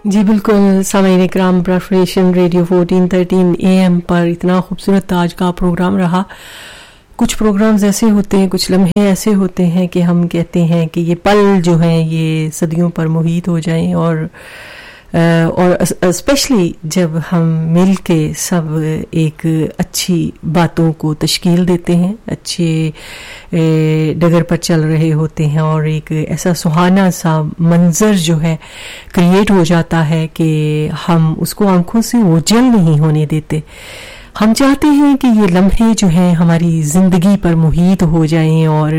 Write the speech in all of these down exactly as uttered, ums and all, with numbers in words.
जी बिल्कुल सामईन इकराम, प्रेफरेशन radio fourteen thirteen A M पर इतना खूबसूरत आज का प्रोग्राम रहा। कुछ प्रोग्राम्स ऐसे होते हैं, कुछ लम्हे ऐसे होते हैं कि हम कहते हैं कि ये पल जो हैं ये सदियों पर मुहीत हो जाएं, और और स्पेशली जब हम मिल के सब एक अच्छी बातों को तश्कील देते हैं, अच्छे डगर पर चल रहे होते हैं और एक ऐसा सुहाना सा मंजर जो है क्रिएट हो जाता है कि हम उसको आंखों से ओझल नहीं होने देते। हम चाहते हैं कि ये लम्हे जो हैं हमारी ज़िंदगी पर मुहीत हो जाएं और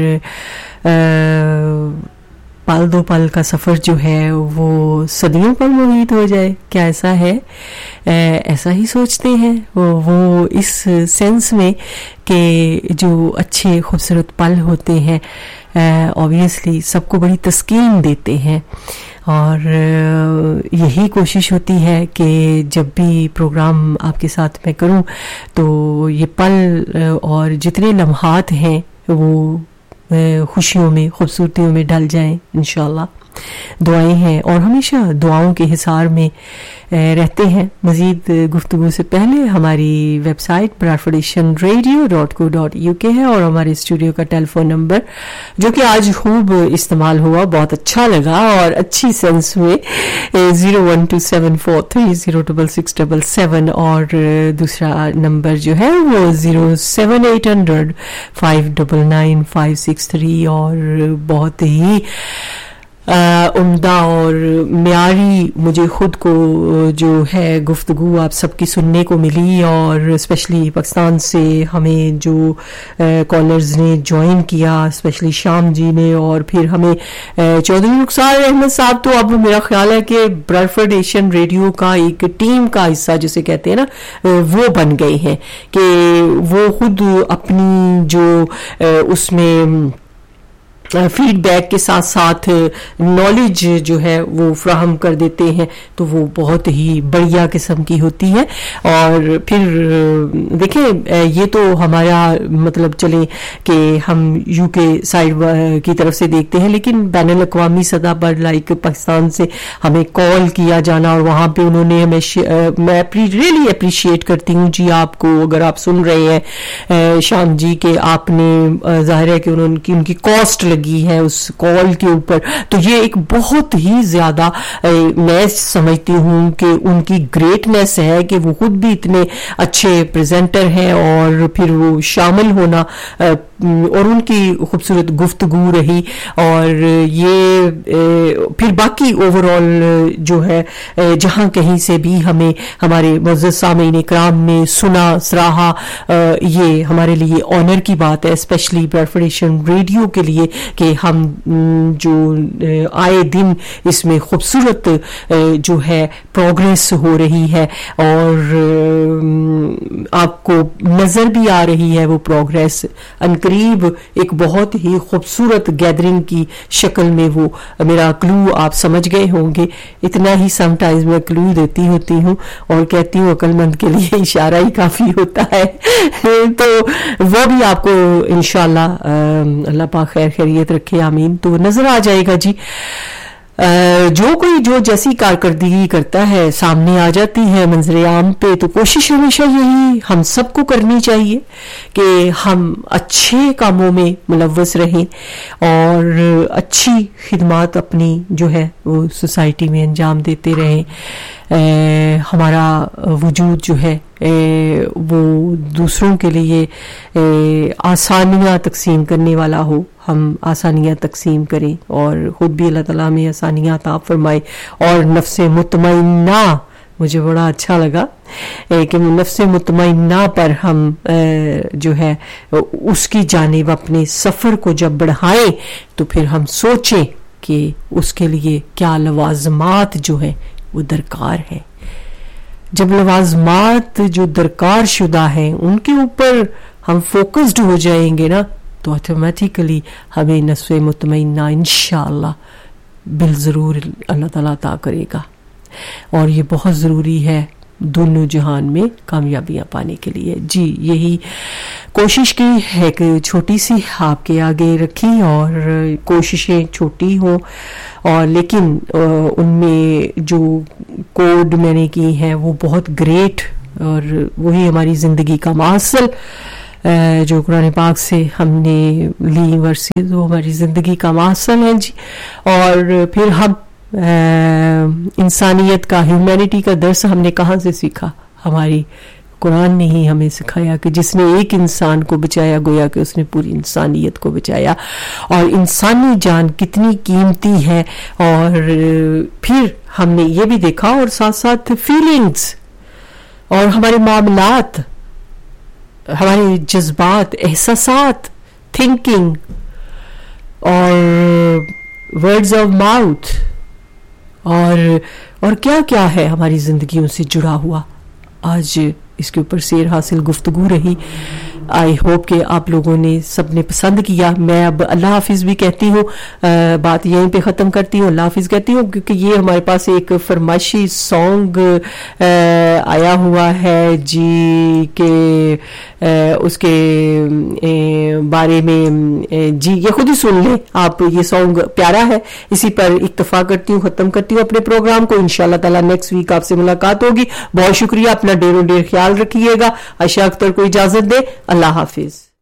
आ, पल दो पल का सफ़र जो है वो सदियों पर मुहीत हो जाए। क्या ऐसा है? ए, ऐसा ही सोचते हैं वो, वो इस सेंस में कि जो अच्छे खूबसूरत पल होते हैं ऑब्वियसली सबको बड़ी तस्कीन देते हैं, और यही कोशिश होती है कि जब भी प्रोग्राम आपके साथ मैं करूं तो ये पल और जितने लम्हात हैं वो खुशियों में, खूबसूरतियों में ढल जाएं इंशाल्लाह। दुआएं हैं और हमेशा दुआओं के हिसार में रहते हैं। मज़ीद गुफ्तगू से पहले हमारी website ब्राडफोर्डेशन radio dot co dot U के है और हमारे स्टूडियो का टेलीफोन नंबर जो कि आज खूब इस्तेमाल हुआ, बहुत अच्छा लगा और अच्छी सेंस में, zero one two seven four three zero double six double seven, और दूसरा नंबर जो है वो zero seven eight hundred five double nine five six three. और बहुत ही उम्दा और म्यारी मुझे खुद को जो है गुफ्तगू आप सबकी सुनने को मिली, और स्पेशली पाकिस्तान से हमें जो कॉलर्स ने ज्वाइन किया, स्पेशली शाम जी ने, और फिर हमें चौधरी रुखसार अहमद साहब तो अब मेरा ख्याल है कि ब्राडफोर्डेशन रेडियो का एक टीम का हिस्सा जिसे कहते हैं ना वो बन गए हैं, कि वो खुद अपनी जो उसमें फीडबैक के साथ साथ नॉलेज जो है वो फ्राहम कर देते हैं, तो वो बहुत ही बढ़िया किस्म की होती है। और फिर देखें ये तो हमारा मतलब चले कि हम यूके साइड की तरफ से देखते हैं, लेकिन बैनुल अक़वामी सतह पर लाइक पाकिस्तान से हमें कॉल किया जाना और वहाँ पे उन्होंने हमें, मैं रियली अप्रिशिएट करती हूँ जी आपको, अगर आप सुन रहे हैं शाम जी के, आपने जाहिर है कि उन्होंने उनकी कॉस्ट लगी है उस कॉल के ऊपर, तो ये एक बहुत ही ज्यादा मैं समझती हूँ कि उनकी ग्रेटनेस है कि वो खुद भी इतने अच्छे प्रेजेंटर हैं और फिर वो शामिल होना और उनकी खूबसूरत गुफ्तगू रही, और ये फिर बाकी ओवरऑल जो है जहाँ कहीं से भी हमें हमारे मुअज़्ज़ज़ सामीन इकराम ने सुना, सराहा, ये हमारे लिए ऑनर की बात है, स्पेशली ब्राडफोर्डेशन रेडियो के लिए कि हम जो आए दिन इसमें खूबसूरत जो है प्रोग्रेस हो रही है और आपको नजर भी आ रही है वो प्रोग्रेस। अनकरीब एक बहुत ही खूबसूरत गैदरिंग की शक्ल में वो मेरा क्लू आप समझ गए होंगे। इतना ही समटाइम्स मैं क्लू देती होती हूँ और कहती हूँ अक्लमंद के लिए इशारा ही काफी होता है तो वो भी आपको इंशाल्लाह अल्लाह पाक खैर खैरियत रखे, आमीन, तो नजर आ जाएगा जी। जो कोई जो जैसी कारकर्दगी करता है सामने आ जाती है मंजर आम पे, तो कोशिश हमेशा यही हम सबको करनी चाहिए कि हम अच्छे कामों में मुलव्वस रहें और अच्छी खिदमत अपनी जो है वो सोसाइटी में अंजाम देते रहें। ए, हमारा वजूद जो है ए, वो दूसरों के लिए आसानियाँ तकसीम करने वाला हो, हम आसानियाँ तकसीम करें और ख़ुद भी अल्लाह ताला में आसानियाँ अता फरमाए। और नफ्से मुतमइन्ना, मुझे बड़ा अच्छा लगा कि नफ्से मुतमइन्ना पर हम जो है उसकी जानिब अपने सफ़र को जब बढ़ाएं तो फिर हम सोचें कि उसके लिए क्या लवाज़मात जो है वो दरकार है। जब लवाज़मात जो दरकार शुदा हैं उनके ऊपर हम फोकस्ड हो जाएंगे ना, तो ऑटोमेटिकली हमें नस्वे मुतमइन्ना इंशाअल्लाह बिल ज़रूर अल्लाह ताला अता करेगा। और ये बहुत ज़रूरी है दोनों जहान में कामयाबियां पाने के लिए। जी यही کوشش کی ہے کہ چھوٹی سی آپ کے آگے رکھی، اور کوششیں چھوٹی ہوں اور لیکن ان میں جو کوڈ میں نے کی ہیں وہ بہت گریٹ، اور وہی ہماری زندگی کا ماحصل جو قرآن پاک سے ہم نے لی ورسز، وہ ہماری زندگی کا ماحصل ہے جی. اور پھر ہم انسانیت کا، ہیومینٹی کا درس ہم نے کہاں سے سیکھا؟ ہماری قرآن نے ہی ہمیں سکھایا کہ جس نے ایک انسان کو بچایا گویا کہ اس نے پوری انسانیت کو بچایا، اور انسانی جان کتنی قیمتی ہے. اور پھر ہم نے یہ بھی دیکھا، اور ساتھ ساتھ فیلنگز اور ہمارے معاملات، ہمارے جذبات، احساسات، تھنکنگ اور ورڈز آف ماؤتھ، اور اور کیا کیا ہے ہماری زندگیوں سے جڑا ہوا. آج اس کے اوپر سیر حاصل گفتگو رہی. آئی ہوپ کہ آپ لوگوں نے سب نے پسند کیا. میں اب اللہ حافظ بھی کہتی ہوں، بات یہیں پہ ختم کرتی ہوں، اللہ حافظ کہتی ہوں، کیونکہ یہ ہمارے پاس ایک فرمائشی سانگ آیا ہوا ہے جی کہ اس کے بارے میں جی یہ خود ہی سن لیں آپ. یہ سانگ پیارا ہے. اسی پر اکتفا کرتی ہوں، ختم کرتی ہوں اپنے پروگرام کو. انشاءاللہ تعالی نیکسٹ ویک آپ سے ملاقات ہوگی. بہت شکریہ. اپنا ڈیر و ڈیر خیال رکھیے گا. عائشہ اختر کو اجازت دے. اللہ حافظ.